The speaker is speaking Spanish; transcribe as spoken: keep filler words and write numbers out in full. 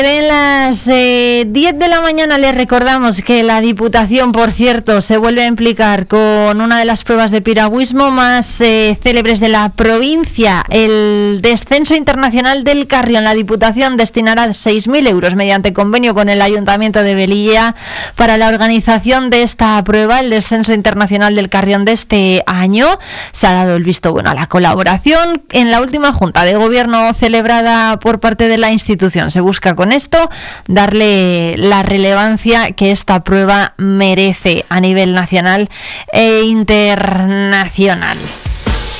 En las eh, diez de la mañana les recordamos que la Diputación, por cierto, se vuelve a implicar con una de las pruebas de piragüismo más eh, célebres de la provincia, el descenso internacional del Carrión. La Diputación destinará seis mil euros mediante convenio con el Ayuntamiento de Velilla para la organización de esta prueba, el descenso internacional del Carrión de este año. Se ha dado el visto bueno a la colaboración en la última Junta de Gobierno celebrada por parte de la institución. Se busca con esto darle la relevancia que esta prueba merece a nivel nacional e internacional.